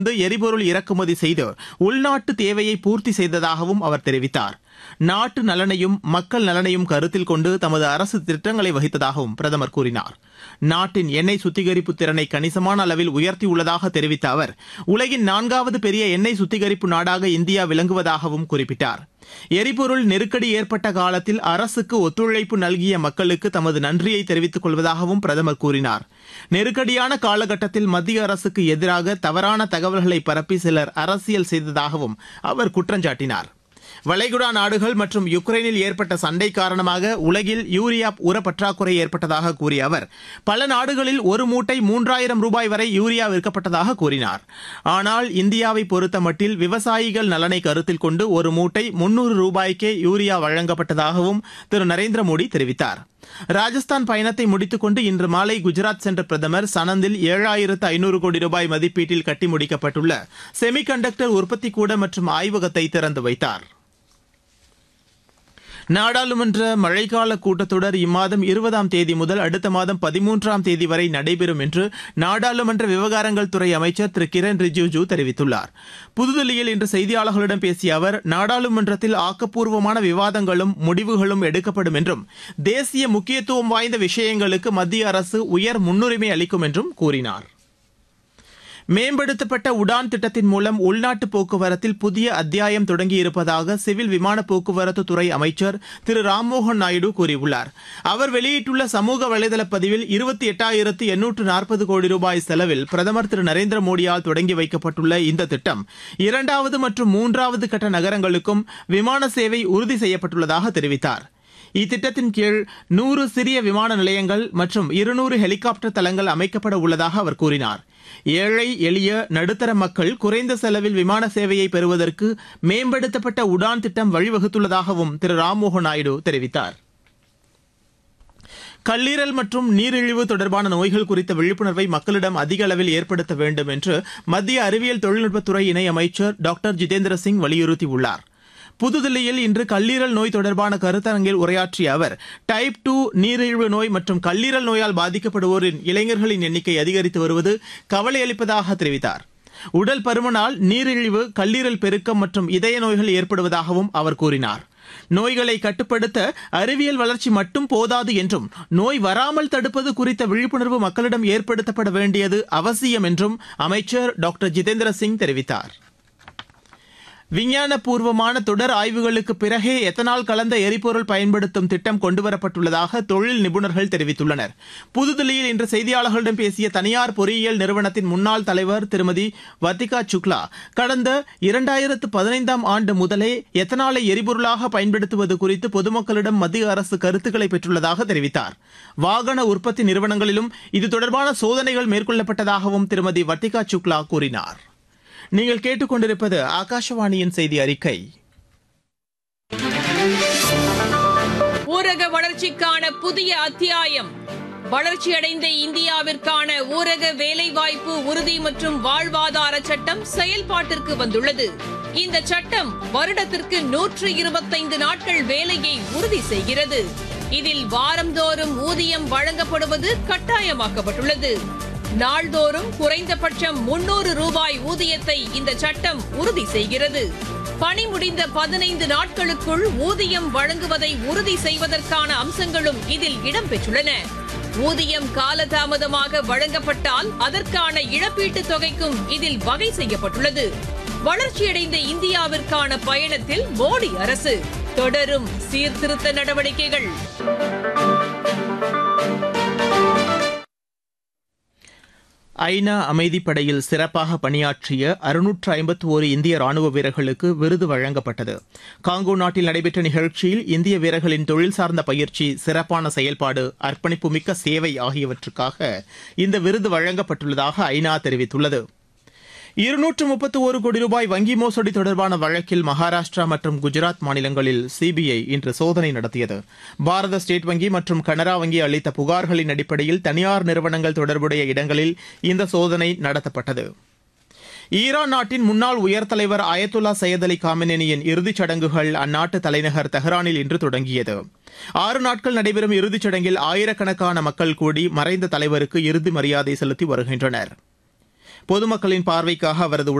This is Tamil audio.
எரிபொருள் இறக்குமதி செய்து உள்நாட்டு தேவையை பூர்த்தி செய்ததாகவும் அவர் தெரிவித்தார். நாட்டு நலனையும் மக்கள் நலனையும் கருத்தில் கொண்டு தமது அரசு திட்டங்களை வகித்ததாகவும் பிரதமர் கூறினார். நாட்டின் எண்ணெய் சுத்திகரிப்பு திறனை கணிசமான அளவில் உயர்த்தியுள்ளதாக தெரிவித்த அவர், உலகின் 4வது பெரிய எண்ணெய் சுத்திகரிப்பு நாடாக இந்தியா விளங்குவதாகவும் குறிப்பிட்டார். எரிபொருள் நெருக்கடி ஏற்பட்ட காலத்தில் அரசுக்கு ஒத்துழைப்பு நல்கிய மக்களுக்கு தமது நன்றியை தெரிவித்துக் கொள்வதாகவும் பிரதமர் கூறினார். நெருக்கடியான காலகட்டத்தில் மத்திய அரசுக்கு எதிராக தவறான தகவல்களை பரப்பி சிலர் அரசியல் செய்ததாகவும் அவர் குற்றஞ்சாட்டினார். வளைகுடா நாடுகள் மற்றும் யுக்ரைனில் ஏற்பட்ட சண்டை காரணமாக உலகில் யூரியா உர பற்றாக்குறை ஏற்பட்டதாக கூறிய அவர், பல நாடுகளில் ஒரு மூட்டை 3000 ரூபாய் வரை யூரியா விற்கப்பட்டதாக கூறினார். ஆனால் இந்தியாவை பொறுத்தமட்டில் விவசாயிகள் நலனை கருத்தில் கொண்டு ஒரு மூட்டை 300 ரூபாய்க்கே யூரியா வழங்கப்பட்டதாகவும் திரு நரேந்திர மோடி தெரிவித்தார். ராஜஸ்தான் பயணத்தை முடித்துக் கொண்டு இன்று மாலை குஜராத் சென்ற பிரதமர் சனந்தில் 7500 கோடி ரூபாய் மதிப்பீட்டில் கட்டி முடிக்கப்பட்டுள்ள செமிகண்டக்டர் உற்பத்தி கூட மற்றும் ஆய்வகத்தை திறந்து வைத்தார். நாடாளுமன்ற மழைக்கால கூட்டத்தொடர் இம்மாதம் 20ஆம் தேதி முதல் அடுத்த மாதம் 13ஆம் தேதி வரை நடைபெறும் என்று நாடாளுமன்ற விவகாரங்கள் துறை அமைச்சர் திரு கிரண் ரிஜிஜூ தெரிவித்துள்ளார். புதுதில்லியில் இன்று செய்தியாளர்களிடம் பேசிய அவர், நாடாளுமன்றத்தில் ஆக்கப்பூர்வமான விவாதங்களும் முடிவுகளும் எடுக்கப்படும் என்றும் தேசிய முக்கியத்துவம் வாய்ந்த விஷயங்களுக்கு மத்திய அரசு உயர் முன்னுரிமை அளிக்கும் என்றும் கூறினார். மேம்படுத்தப்பட்ட உடான் திட்டத்தின் மூலம் உள்நாட்டு போக்குவரத்தில் புதிய அத்தியாயம் தொடங்கியிருப்பதாக சிவில் விமான போக்குவரத்து துறை அமைச்சர் திரு ராம்மோகன் நாயுடு கூறியுள்ளார். அவர் வெளியிட்டுள்ள சமூக வலைதள பதிவில் 28,840 கோடி ரூபாய் செலவில் பிரதமர் திரு நரேந்திர மோடியால் தொடங்கி வைக்கப்பட்டுள்ள இந்த திட்டம் 2வது மற்றும் 3வது கட்ட நகரங்களுக்கும் விமான சேவை உறுதி செய்யப்பட்டுள்ளதாக தெரிவித்தார். இத்திட்டத்தின் கீழ் 100 சிறிய விமான நிலையங்கள் மற்றும் 200 ஹெலிகாப்டர் தளங்கள் அமைக்கப்பட உள்ளதாக அவர் கூறினார். ஏழை எளிய நடுத்தர மக்கள் குறைந்த செலவில் விமான சேவையை பெறுவதற்கு மேம்படுத்தப்பட்ட உடான் திட்டம் வழிவகுத்துள்ளதாகவும் திரு ராம்மோகன் நாயுடு தெரிவித்தார். கல்லீரல் மற்றும் நீரிழிவு தொடர்பான நோய்கள் குறித்த விழிப்புணர்வை மக்களிடம் அதிக அளவில் ஏற்படுத்த வேண்டும் என்று மத்திய அறிவியல் தொழில்நுட்பத்துறை இணை அமைச்சர் டாக்டர் ஜிதேந்திர சிங் வலியுறுத்தியுள்ளார். புதுதில்லியில் இன்று கல்லீரல் நோய் தொடர்பான கருத்தரங்கில் உரையாற்றிய அவர், டைப் 2 நீரிழிவு நோய் மற்றும் கல்லீரல் நோயால் பாதிக்கப்படுவோரின் இளைஞர்களின் எண்ணிக்கை அதிகரித்து வருவது கவலை அளிப்பதாக தெரிவித்தார். உடல் பருமனால் நீரிழிவு, கல்லீரல் பெருக்கம் மற்றும் இதய நோய்கள் ஏற்படுவதாகவும் அவர் கூறினார். நோய்களை கட்டுப்படுத்த அறிவியல் வளர்ச்சி மட்டும் போதாது என்றும் நோய் வராமல் தடுப்பது குறித்த விழிப்புணர்வு மக்களிடம் ஏற்படுத்தப்பட வேண்டியது அவசியம் என்றும் அமைச்சர் டாக்டர் ஜிதேந்திர சிங் தெரிவித்தார். விஞ்ஞானபூர்வமான தொடர் ஆய்வுகளுக்கு பிறகே எத்தனால் கலந்த எரிபொருள் பயன்படுத்தும் திட்டம் கொண்டுவரப்பட்டுள்ளதாக தொழில் நிபுணர்கள் தெரிவித்துள்ளனர். புதுதில்லியில் இன்று செய்தியாளர்களிடம் பேசிய தனியார் பொறியியல் நிறுவனத்தின் முன்னாள் தலைவர் திருமதி வர்த்திகா சுக்லா, கடந்த 2015ஆம் ஆண்டு முதலே எத்தனாலை எரிபொருளாக பயன்படுத்துவது குறித்து பொதுமக்களிடம் மத்திய அரசு கருத்துக்களை பெற்றுள்ளதாக தெரிவித்தார். வாகன உற்பத்தி நிறுவனங்களிலும் இது தொடர்பான சோதனைகள் மேற்கொள்ளப்பட்டதாகவும் திருமதி வர்த்திகா சுக்லா கூறினார். நீங்கள் கேட்டுக்கொண்டிருப்பது ஆகாஷவாணியின் செய்தி அறிக்கை. ஊரக வளர்ச்சிக்கான புதிய அத்தியாயம். வளர்ச்சியடைந்த இந்தியாவிற்கான ஊரக வேலைவாய்ப்பு உறுதி மற்றும் வாழ்வாதார சட்டம் செயல்பாட்டிற்கு வந்துள்ளது. இந்த சட்டம் வருடத்திற்கு 125 நாட்கள் வேலையை உறுதி செய்கிறது. இதில் வாரந்தோறும் ஊதியம் வழங்கப்படுவது கட்டாயமாக்கப்பட்டுள்ளது. நாள்தோறும் குறைந்தபட்சம் 300 ரூபாய் ஊதியத்தை இந்த சட்டம் உறுதி செய்கிறது. பணி முடிந்த 15 நாட்களுக்குள் ஊதியம் வழங்குவதை உறுதி செய்வதற்கான அம்சங்களும் இதில் இடம்பெற்றுள்ளன. ஊதியம் காலதாமதமாக வழங்கப்பட்டால் அதற்கான இழப்பீட்டுத் தொகைக்கும் இதில் வகை செய்யப்பட்டுள்ளது. வளர்ச்சியடைந்த இந்தியாவிற்கான பயணத்தில் மோடி அரசு தொடரும் சீர்திருத்த நடவடிக்கைகள். ஐநா அமைதிப்படையில் சிறப்பாக பணியாற்றிய 651 இந்திய ராணுவ வீரர்களுக்கு விருது வழங்கப்பட்டது. காங்கோ நாட்டில் நடைபெற்ற நிகழ்ச்சியில் இந்திய வீரர்களின் தொழில் சார்ந்த பயிற்சி, சிறப்பான செயல்பாடு, அர்ப்பணிப்புமிக்க சேவை ஆகியவற்றுக்காக இந்த விருது வழங்கப்பட்டுள்ளதாக ஐநா தெரிவித்துள்ளது. 231 கோடி ரூபாய் வங்கி மோசடி தொடர்பான வழக்கில் மகாராஷ்டிரா மற்றும் குஜராத் மாநிலங்களில் சிபிஐ இன்று சோதனை நடத்தியது. பாரத ஸ்டேட் வங்கி மற்றும் கனரா வங்கி அளித்த புகார்களின் அடிப்படையில் தனியார் நிறுவனங்கள் தொடர்புடைய இடங்களில் இந்த சோதனை நடத்தப்பட்டது. ஈரான் நாட்டின் முன்னாள் உயர்தலைவர் அயத்துல்லா சையத் அலி காமெனியின் இறுதிச் சடங்குகள் அந்நாட்டு தலைநகர் தெஹ்ரானில் இன்று தொடங்கியது. 6 நாட்கள் நடைபெறும் இறுதிச் சடங்கில் ஆயிரக்கணக்கான மக்கள் கூடி மறைந்த தலைவருக்கு இறுதி மரியாதை செலுத்தி வருகின்றனர். பொதுமக்களின் பார்வைக்காக அவரது